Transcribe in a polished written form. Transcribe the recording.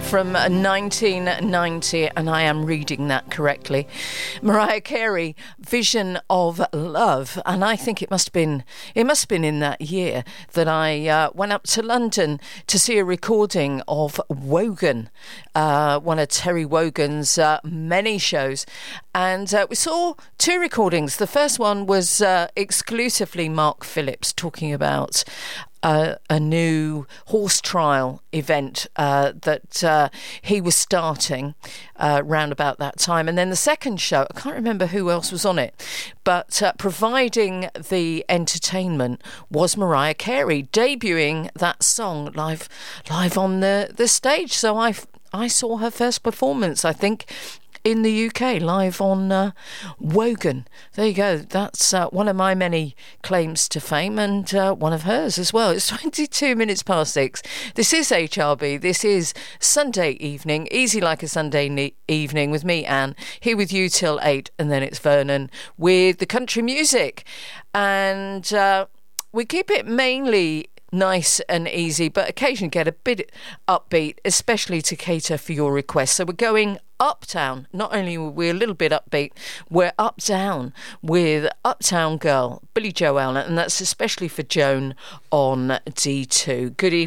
from 1990, and I am reading that correctly. Mariah Carey, Vision of Love, and I think it must have been in that year that I went up to London to see a recording of Wogan, one of Terry Wogan's many shows, and we saw two recordings. The first one was exclusively Mark Phillips talking about a new horse trial event that he was starting round about that time. And then the second show, I can't remember who else was on it, but providing the entertainment was Mariah Carey, debuting that song live on the stage. So I saw her first performance, I think, in the UK, live on Wogan. There you go. That's one of my many claims to fame, and one of hers as well. It's 22 minutes past 6. This is HRB. This is Sunday evening, easy like a Sunday evening with me, Anne, here with you till 8, and then it's Vernon with the country music. And we keep it mainly nice and easy, but occasionally get a bit upbeat, especially to cater for your requests. So we're going uptown. Not only are we a little bit upbeat, we're uptown with Uptown Girl, Billy Joel, and that's especially for Joan on D2. Good evening.